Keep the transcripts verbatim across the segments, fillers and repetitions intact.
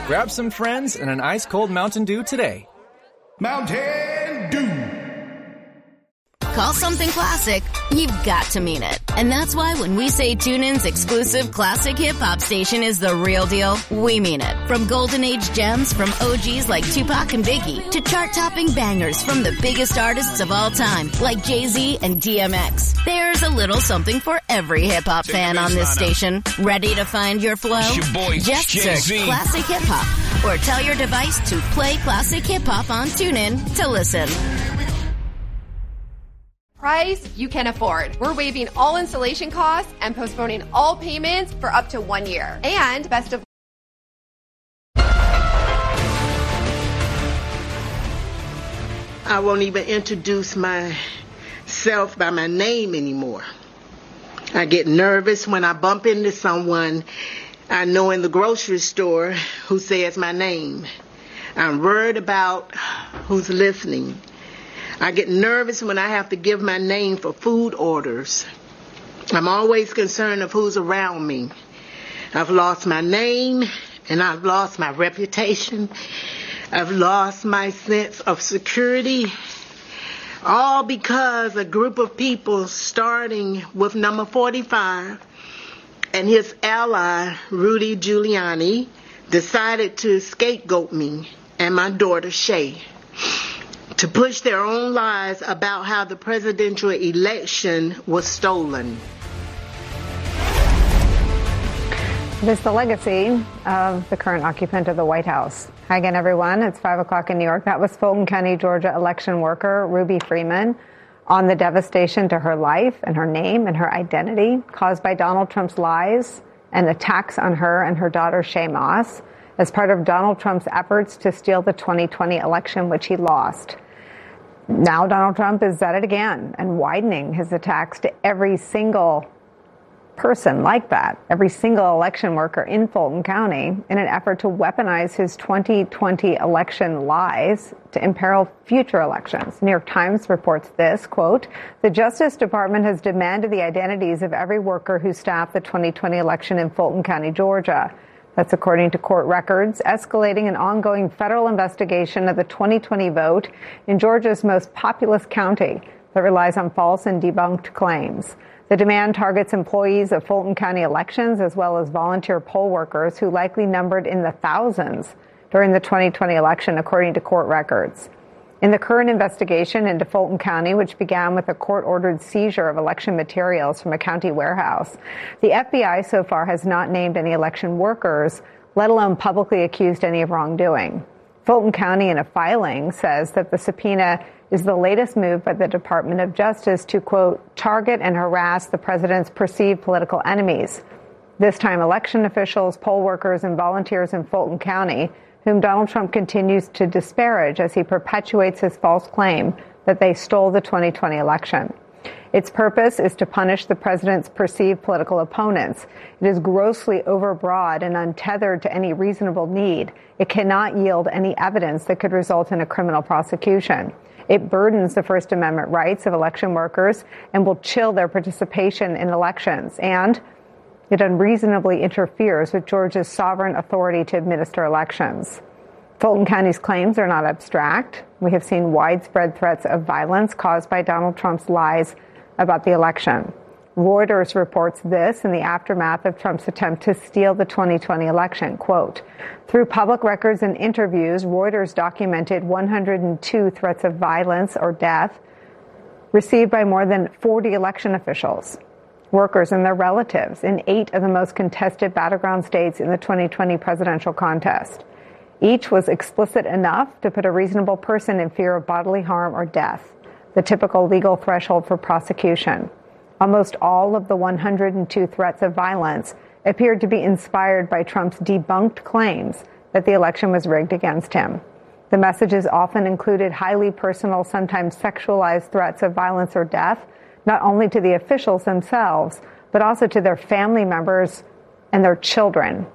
Grab some friends and an ice-cold Mountain Dew today. Mountain Dew. Call something classic, you've got to mean it. And that's why when we say TuneIn's exclusive classic hip-hop station is the real deal, we mean it. From golden age gems from O Gs like Tupac and Biggie to chart-topping bangers from the biggest artists of all time like Jay-Z and D M X. There's a little something for every hip-hop fan on this station. Ready to find your flow? Your boy, Just Jay-Z. search Classic Hip-Hop or tell your device to play Classic Hip-Hop on TuneIn to listen. Price you can afford. We're waiving all installation costs and postponing all payments for up to one year. And best of I won't even introduce myself by my name anymore. I get nervous when I bump into someone I know in the grocery store who says my name. I'm worried about who's listening. I get nervous when I have to give my name for food orders. I'm always concerned of who's around me. I've lost my name and I've lost my reputation. I've lost my sense of security. All because a group of people starting with number forty-five and his ally, Rudy Giuliani, decided to scapegoat me and my daughter, Shay, to push their own lies about how the presidential election was stolen. It is the legacy of the current occupant of the White House. Hi again, everyone. It's five o'clock in New York. That was Fulton County, Georgia election worker Ruby Freeman on the devastation to her life and her name and her identity caused by Donald Trump's lies and attacks on her and her daughter, Shay Moss, as part of Donald Trump's efforts to steal the twenty twenty election, which he lost. Now Donald Trump is at it again and widening his attacks to every single person like that, every single election worker in Fulton County, in an effort to weaponize his twenty twenty election lies to imperil future elections. New York Times reports this, quote, "The Justice Department has demanded the identities of every worker who staffed the twenty twenty election in Fulton County, Georgia." That's according to court records, escalating an ongoing federal investigation of the twenty twenty vote in Georgia's most populous county that relies on false and debunked claims. The demand targets employees of Fulton County elections as well as volunteer poll workers who likely numbered in the thousands during the twenty twenty election, according to court records. In the current investigation into Fulton County, which began with a court-ordered seizure of election materials from a county warehouse, the F B I so far has not named any election workers, let alone publicly accused any of wrongdoing. Fulton County, in a filing, says that the subpoena is the latest move by the Department of Justice to, quote, target and harass the president's perceived political enemies. This time, election officials, poll workers, and volunteers in Fulton County, whom Donald Trump continues to disparage as he perpetuates his false claim that they stole the twenty twenty election. Its purpose is to punish the president's perceived political opponents. It is grossly overbroad and untethered to any reasonable need. It cannot yield any evidence that could result in a criminal prosecution. It burdens the First Amendment rights of election workers and will chill their participation in elections. And it unreasonably interferes with Georgia's sovereign authority to administer elections. Fulton County's claims are not abstract. We have seen widespread threats of violence caused by Donald Trump's lies about the election. Reuters reports this in the aftermath of Trump's attempt to steal the twenty twenty election. Quote, through public records and interviews, Reuters documented one hundred two threats of violence or death received by more than forty election officials, workers and their relatives in eight of the most contested battleground states in the twenty twenty presidential contest. Each was explicit enough to put a reasonable person in fear of bodily harm or death, the typical legal threshold for prosecution. Almost all of the one hundred two threats of violence appeared to be inspired by Trump's debunked claims that the election was rigged against him. The messages often included highly personal, sometimes sexualized threats of violence or death, not only to the officials themselves, but also to their family members and their children.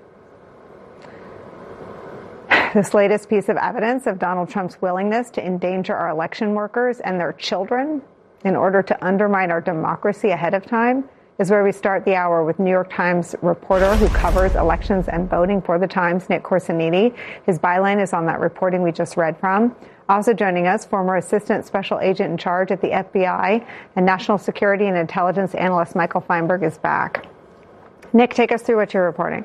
This latest piece of evidence of Donald Trump's willingness to endanger our election workers and their children in order to undermine our democracy ahead of time is where we start the hour with New York Times reporter who covers elections and voting for the Times, Nick Corsiniti. His byline is on that reporting we just read from. Also joining us, former Assistant Special Agent in Charge at the F B I and National Security and Intelligence Analyst Michael Feinberg is back. Nick, take us through what you're reporting.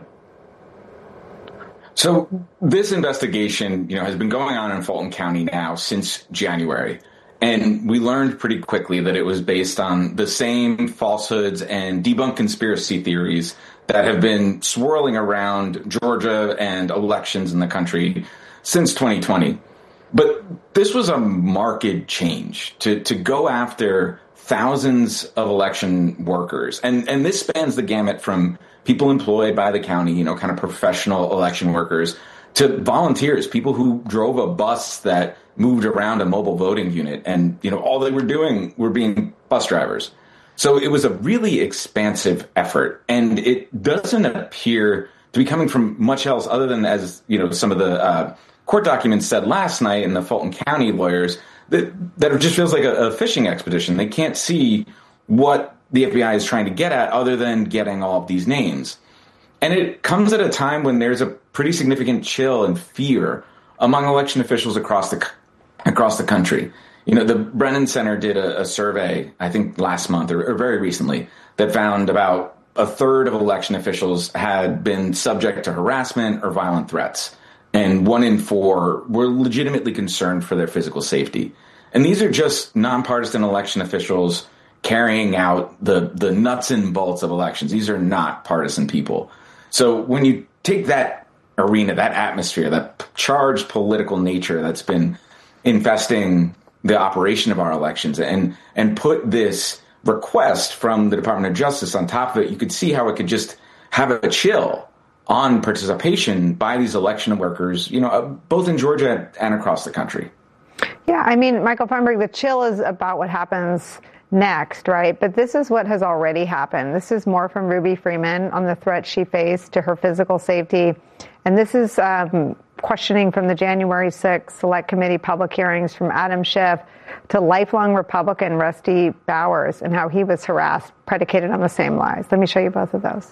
So this investigation, you know, has been going on in Fulton County now since January. And we learned pretty quickly that it was based on the same falsehoods and debunked conspiracy theories that have been swirling around Georgia and elections in the country since twenty twenty. But this was a marked change to, to go after thousands of election workers. And, and this spans the gamut from people employed by the county, you know, kind of professional election workers, to volunteers, people who drove a bus that moved around a mobile voting unit. And, you know, all they were doing were being bus drivers. So it was a really expansive effort. And it doesn't appear to be coming from much else other than, as, you know, some of the uh, court documents said last night, and the Fulton County lawyers, that, that it just feels like a, a fishing expedition. They can't see what the F B I is trying to get at other than getting all of these names. And it comes at a time when there's a pretty significant chill and fear among election officials across the across the country. You know, the Brennan Center did a, a survey, I think last month or, or very recently, that found about a third of election officials had been subject to harassment or violent threats. And one in four were legitimately concerned for their physical safety. And these are just nonpartisan election officials carrying out the, the nuts and bolts of elections. These are not partisan people. So when you take that arena, that atmosphere, that charged political nature that's been infesting the operation of our elections, and and put this request from the Department of Justice on top of it, you could see how it could just have a chill on participation by these election workers, you know, both in Georgia and across the country. Yeah, I mean, Michael Feinberg, the chill is about what happens next, right? But this is what has already happened. This is more from Ruby Freeman on the threat she faced to her physical safety. And this is um, questioning from the January sixth Select Committee public hearings from Adam Schiff to lifelong Republican Rusty Bowers and how he was harassed, predicated on the same lies. Let me show you both of those.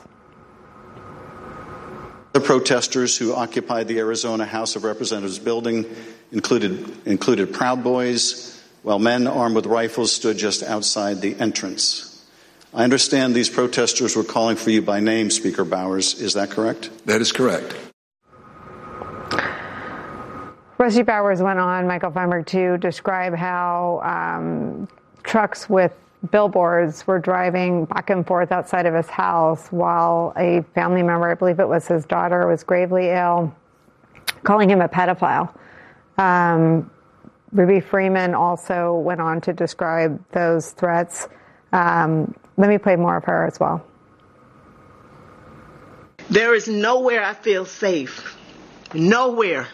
The protesters who occupied the Arizona House of Representatives building included included Proud Boys, while men armed with rifles stood just outside the entrance. I understand these protesters were calling for you by name, Speaker Bowers. Is that correct? That is correct. Rusty Bowers went on, Michael Feinberg, to describe how um, trucks with billboards were driving back and forth outside of his house while a family member, I believe it was his daughter, was gravely ill, calling him a pedophile. Um, Ruby Freeman also went on to describe those threats. Um, let me play more of her as well. There is nowhere I feel safe. Nowhere.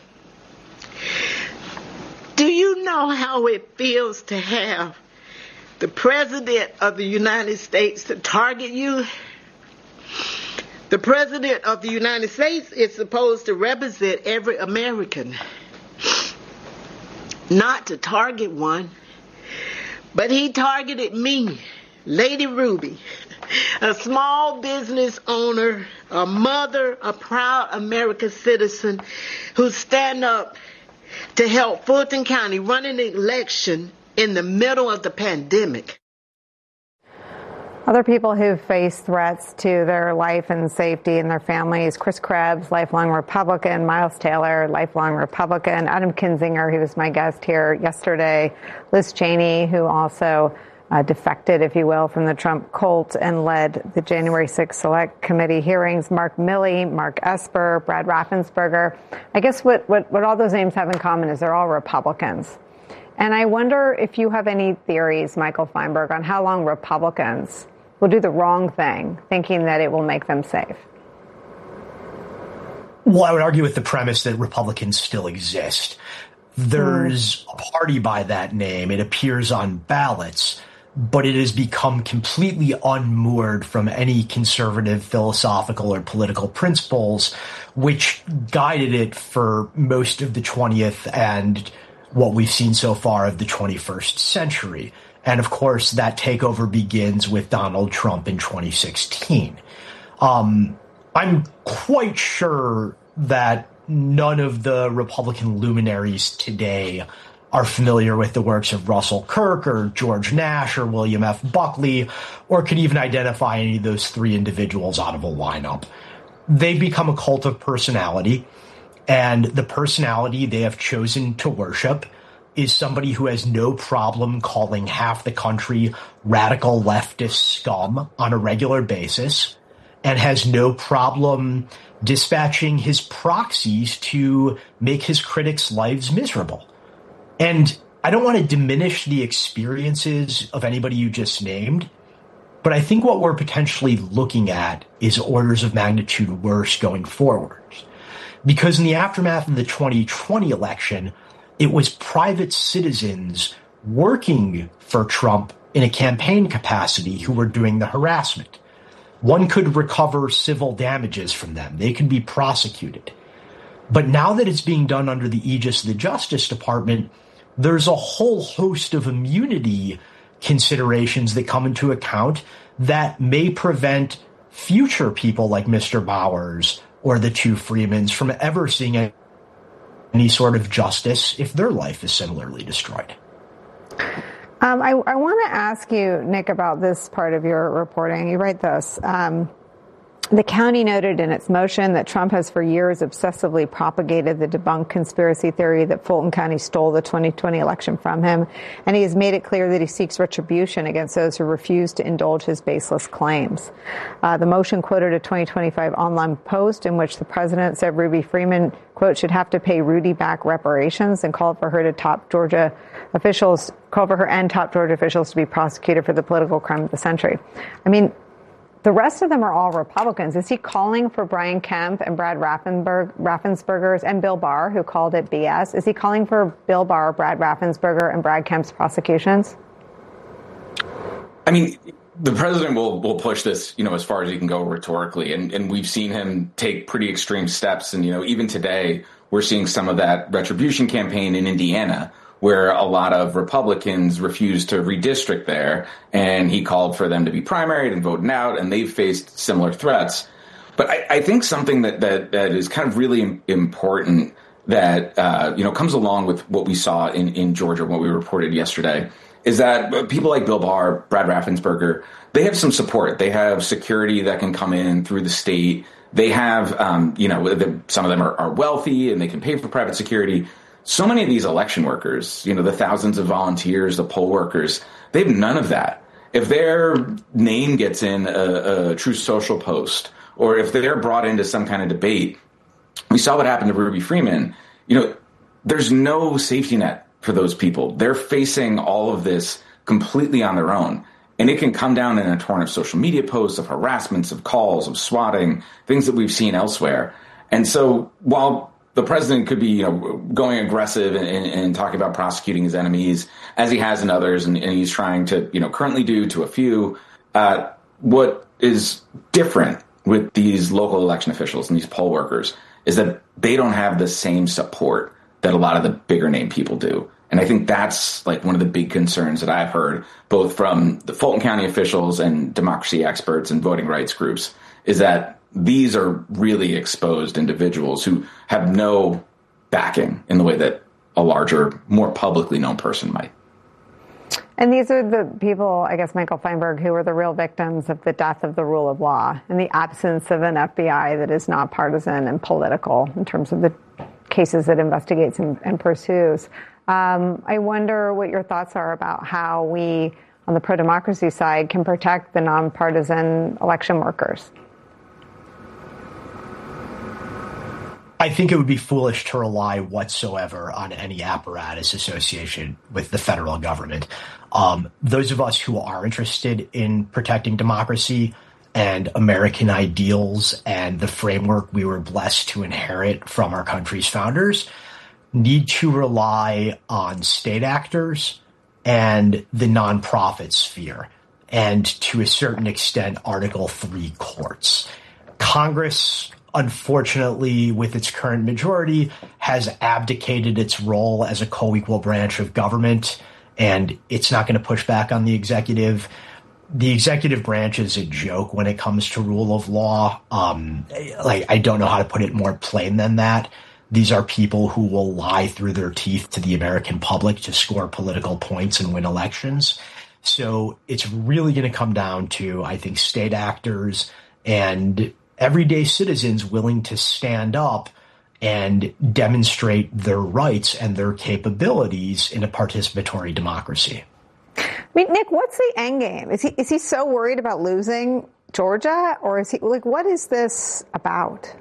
Do you know how it feels to have the President of the United States to target you? The President of the United States is supposed to represent every American, not to target one. But he targeted me, Lady Ruby, a small business owner, a mother, a proud American citizen who stand up to help Fulton County run an election in the middle of the pandemic. Other people who've faced threats to their life and safety and their families: Chris Krebs, lifelong Republican; Miles Taylor, lifelong Republican; Adam Kinzinger, who was my guest here yesterday; Liz Cheney, who also uh, defected, if you will, from the Trump cult and led the January sixth Select Committee hearings; Mark Milley, Mark Esper, Brad Raffensperger. I guess what, what, what all those names have in common is they're all Republicans. And I wonder if you have any theories, Michael Feinberg, on how long Republicans will do the wrong thing, thinking that it will make them safe. Well, I would argue with the premise that Republicans still exist. There's mm. a party by that name. It appears on ballots, but it has become completely unmoored from any conservative philosophical or political principles, which guided it for most of the twentieth and what we've seen so far of the twenty-first century. And of course, that takeover begins with Donald Trump in twenty sixteen. Um, I'm quite sure that none of the Republican luminaries today are familiar with the works of Russell Kirk or George Nash or William F. Buckley, or could even identify any of those three individuals out of a lineup. They've become a cult of personality, and the personality they have chosen to worship is somebody who has no problem calling half the country radical leftist scum on a regular basis, and has no problem dispatching his proxies to make his critics' lives miserable. And I don't want to diminish the experiences of anybody you just named, but I think what we're potentially looking at is orders of magnitude worse going forward. Because in the aftermath of the twenty twenty election, it was private citizens working for Trump in a campaign capacity who were doing the harassment. One could recover civil damages from them. They could be prosecuted. But now that it's being done under the aegis of the Justice Department, there's a whole host of immunity considerations that come into account that may prevent future people like Mister Bowers or the two Freemans from ever seeing any sort of justice if their life is similarly destroyed. Um, I, I want to ask you, Nick, about this part of your reporting. You write this. Um, The county noted in its motion that Trump has for years obsessively propagated the debunked conspiracy theory that Fulton County stole the twenty twenty election from him, and he has made it clear that he seeks retribution against those who refuse to indulge his baseless claims. Uh, the motion quoted a twenty twenty-five online post in which the president said Ruby Freeman, quote, should have to pay Rudy back reparations, and called for her to top Georgia officials, called for her and top Georgia officials to be prosecuted for the political crime of the century. I mean, the rest of them are all Republicans. Is he calling for Brian Kemp and Brad Raffensberg, Raffensperger's and Bill Barr, who called it B S? Is he calling for Bill Barr, Brad Raffensperger, and Brad Kemp's prosecutions? I mean, the president will will push this, you know, as far as he can go rhetorically, and and we've seen him take pretty extreme steps. And you know, even today, we're seeing some of that retribution campaign in Indiana, where a lot of Republicans refused to redistrict there, and he called for them to be primaried and voted out, and they've faced similar threats. But I, I think something that, that, that is kind of really important that, uh, you know, comes along with what we saw in, in Georgia, what we reported yesterday, is that people like Bill Barr, Brad Raffensperger, they have some support. They have security that can come in through the state. They have, um, you know, the, some of them are, are wealthy and they can pay for private security. So many of these election workers, you know, the thousands of volunteers, the poll workers, they have none of that. If their name gets in a, a True Social post, or if they're brought into some kind of debate, we saw what happened to Ruby Freeman. You know, there's no safety net for those people. They're facing all of this completely on their own. And it can come down in a torrent of social media posts, of harassments, of calls, of swatting, things that we've seen elsewhere. And so while the president could be, you know, going aggressive and, and, and talking about prosecuting his enemies, as he has in others, and, and he's trying to, you know, currently do to a few, uh, what is different with these local election officials and these poll workers is that they don't have the same support that a lot of the bigger name people do. And I think that's like one of the big concerns that I've heard, both from the Fulton County officials and democracy experts and voting rights groups, is that these are really exposed individuals who have no backing in the way that a larger, more publicly known person might. And these are the people, I guess, Michael Feinberg, who are the real victims of the death of the rule of law and the absence of an F B I that is not partisan and political in terms of the cases it investigates and, and pursues. Um, I wonder what your thoughts are about how we, on the pro-democracy side, can protect the nonpartisan election workers. I think it would be foolish to rely whatsoever on any apparatus associated with the federal government. Um, those of us who are interested in protecting democracy and American ideals and the framework we were blessed to inherit from our country's founders need to rely on state actors and the nonprofit sphere, and to a certain extent, Article three courts. Congress, unfortunately, with its current majority, has abdicated its role as a co-equal branch of government and it's not going to push back on the executive. The executive branch is a joke when it comes to rule of law. Um, like, I don't know how to put it more plain than that. These are people who will lie through their teeth to the American public to score political points and win elections. So it's really going to come down to, I think, state actors and everyday citizens willing to stand up and demonstrate their rights and their capabilities in a participatory democracy. I mean, Nick, what's the end game? Is he is he so worried about losing Georgia, or is he like, what is this about?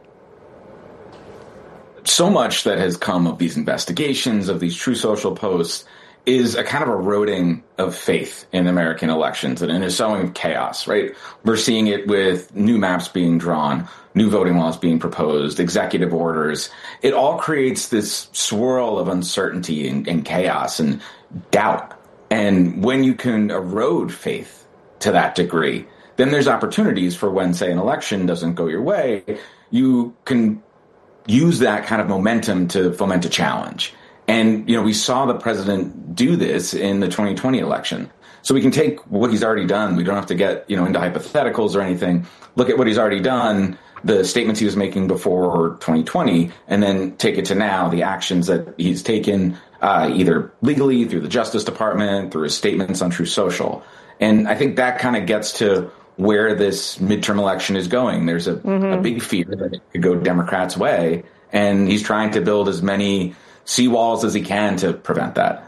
So much that has come of these investigations, of these True Social posts, is a kind of eroding of faith in American elections and a sowing of chaos, right? We're seeing it with new maps being drawn, new voting laws being proposed, executive orders. It all creates this swirl of uncertainty and, and chaos and doubt. And when you can erode faith to that degree, then there's opportunities for when, say, an election doesn't go your way, you can use that kind of momentum to foment a challenge. And, you know, we saw the president do this in the twenty twenty election. So we can take what he's already done. We don't have to get, you know, into hypotheticals or anything. Look at what he's already done, the statements he was making before twenty twenty, and then take it to now, the actions that he's taken, uh, either legally, through the Justice Department, through his statements on True Social. And I think that kind of gets to where this midterm election is going. There's a, mm-hmm. a big fear that it could go Democrats' way, and he's trying to build as many seawalls as he can to prevent that.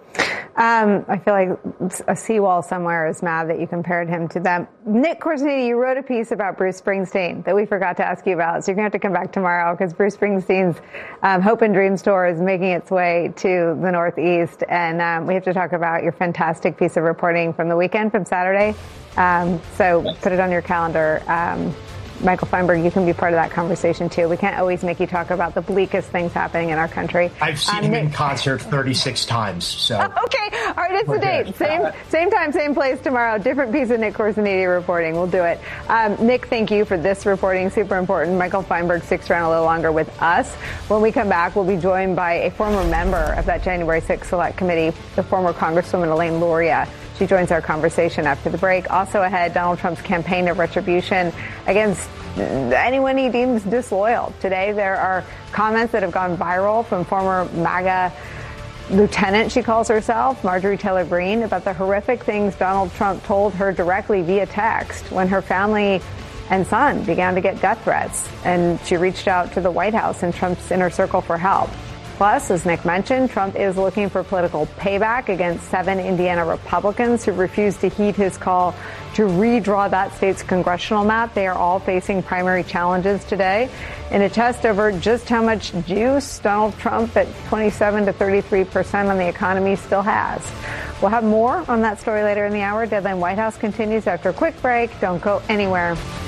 Um, I feel like a seawall somewhere is mad that you compared him to them. Nick Corsini, you wrote a piece about Bruce Springsteen that we forgot to ask you about, so you're going to have to come back tomorrow because Bruce Springsteen's um, Hope and Dreams tour is making its way to the Northeast, and um, we have to talk about your fantastic piece of reporting from the weekend, from Saturday. Um, so put it on your calendar. Um, Michael Feinberg, you can be part of that conversation, too. We can't always make you talk about the bleakest things happening in our country. I've seen um, him Nick- in concert thirty-six times. So okay. All right, it's the date. Same same time, same place tomorrow. Different piece of Nick Corsiniti reporting. We'll do it. Um, Nick, thank you for this reporting. Super important. Michael Feinberg sticks around a little longer with us. When we come back, we'll be joined by a former member of that January sixth Select Committee, the former Congresswoman Elaine Luria. She joins our conversation after the break. Also ahead, Donald Trump's campaign of retribution against anyone he deems disloyal. Today, there are comments that have gone viral from former MAGA lieutenant, she calls herself, Marjorie Taylor Greene, about the horrific things Donald Trump told her directly via text when her family and son began to get death threats. And she reached out to the White House and Trump's inner circle for help. Plus, as Nick mentioned, Trump is looking for political payback against seven Indiana Republicans who refused to heed his call to redraw that state's congressional map. They are all facing primary challenges today in a test over just how much juice Donald Trump at twenty-seven to thirty-three percent on the economy still has. We'll have more on that story later in the hour. Deadline White House continues after a quick break. Don't go anywhere.